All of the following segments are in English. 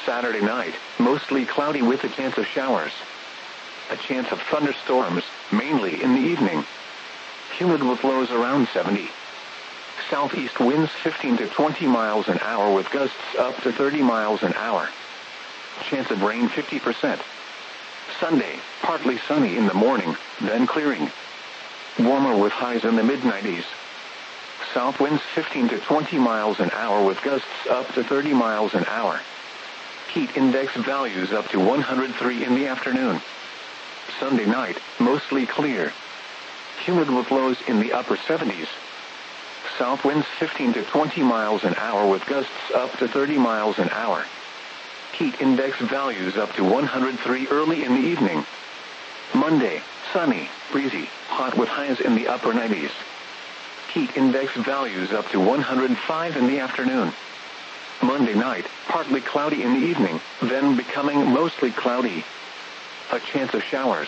Saturday night, mostly cloudy with a chance of showers. A chance of thunderstorms, mainly in the evening. Humid with lows around 70. Southeast winds 15 to 20 miles an hour with gusts up to 30 miles an hour. Chance of rain 50%. Sunday, partly sunny in the morning, then clearing. Warmer with highs in the mid-90s. South winds 15 to 20 miles an hour with gusts up to 30 miles an hour. Heat index values up to 103 in the afternoon. Sunday night, mostly clear. Humid with lows in the upper 70s. South winds 15 to 20 miles an hour with gusts up to 30 miles an hour. Heat index values up to 103 early in the evening. Monday, sunny, breezy, hot with highs in the upper 90s. Heat index values up to 105 in the afternoon. Monday night, partly cloudy in the evening, then becoming mostly cloudy. A chance of showers.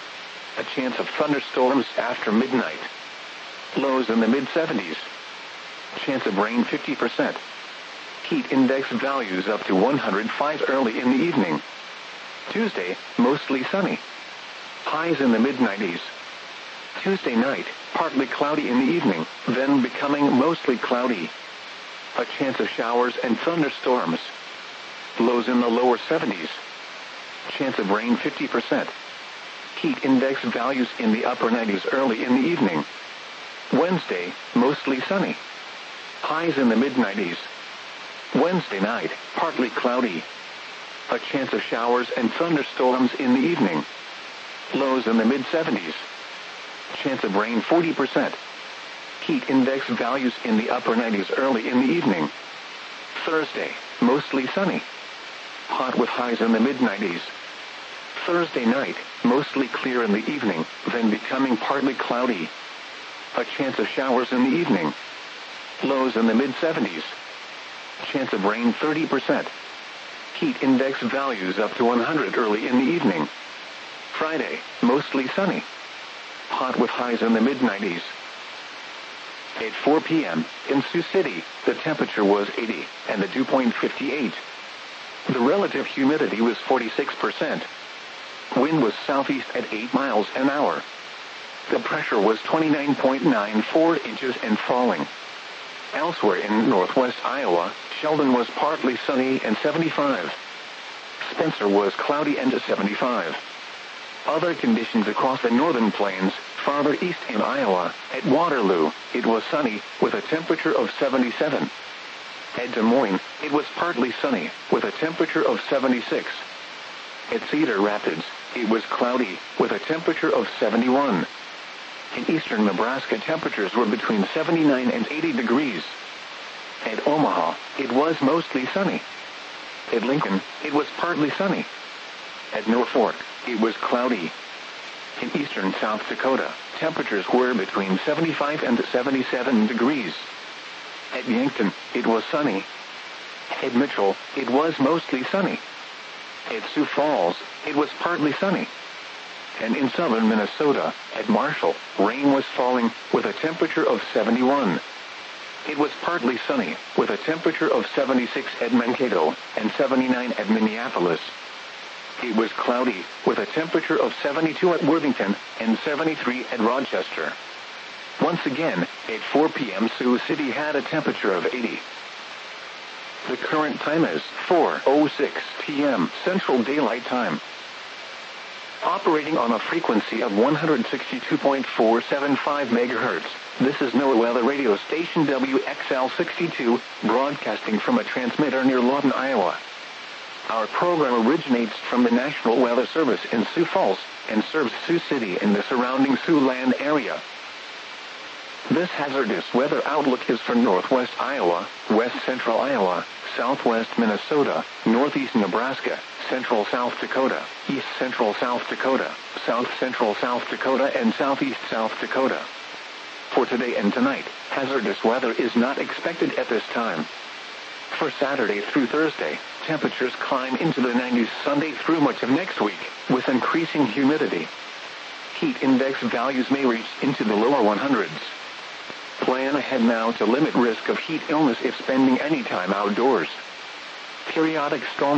A chance of thunderstorms after midnight. Lows in the mid-70s. Chance of rain 50%. Heat index values up to 105 early in the evening. Tuesday, mostly sunny. Highs in the mid-90s. Tuesday night, partly cloudy in the evening, then becoming mostly cloudy. A chance of showers and thunderstorms. Lows in the lower 70s. Chance of rain 50%. Heat index values in the upper 90s early in the evening. Wednesday, mostly sunny. Highs in the mid-90s. Wednesday night, partly cloudy. A chance of showers and thunderstorms in the evening. Lows in the mid-70s. Chance of rain 40%. Heat index values in the upper 90s early in the evening. Thursday, mostly sunny. Hot with highs in the mid-90s. Thursday night, mostly clear in the evening, then becoming partly cloudy. A chance of showers in the evening. Lows in the mid-70s. Chance of rain 30%. Heat index values up to 100 early in the evening. Friday, mostly sunny. Hot with highs in the mid-90s. At 4 p.m., in Sioux City, the temperature was 80, and the dew point 58. The relative humidity was 46%. Wind was southeast at 8 miles an hour. The pressure was 29.94 inches and falling. Elsewhere in northwest Iowa, Sheldon was partly sunny and 75. Spencer was cloudy and 75. Other conditions across the northern plains, farther east in Iowa, at Waterloo, it was sunny, with a temperature of 77. At Des Moines, it was partly sunny, with a temperature of 76. At Cedar Rapids, it was cloudy, with a temperature of 71. In eastern Nebraska, temperatures were between 79 and 80 degrees. At Omaha, it was mostly sunny. At Lincoln, it was partly sunny. At Norfolk, it was cloudy. In eastern South Dakota, temperatures were between 75 and 77 degrees. At Yankton, it was sunny. At Mitchell, it was mostly sunny. At Sioux Falls, it was partly sunny. And in southern Minnesota, at Marshall, rain was falling, with a temperature of 71. It was partly sunny, with a temperature of 76 at Mankato, and 79 at Minneapolis. It was cloudy, with a temperature of 72 at Worthington, and 73 at Rochester. Once again, at 4 p.m. Sioux City had a temperature of 80. The current time is 4:06 p.m. Central Daylight Time. Operating on a frequency of 162.475 MHz, this is NOAA Weather Radio Station WXL62, broadcasting from a transmitter near Lawton, Iowa. Our program originates from the National Weather Service in Sioux Falls and serves Sioux City and the surrounding Siouxland area. This hazardous weather outlook is for northwest Iowa, west central Iowa, southwest Minnesota, northeast Nebraska, central South Dakota, east central South Dakota, south central South Dakota, and southeast South Dakota. For today and tonight, hazardous weather is not expected at this time. For Saturday through Thursday, temperatures climb into the 90s Sunday through much of next week, with increasing humidity. Heat index values may reach into the lower 100s. Plan ahead now to limit risk of heat illness if spending any time outdoors. Periodic storm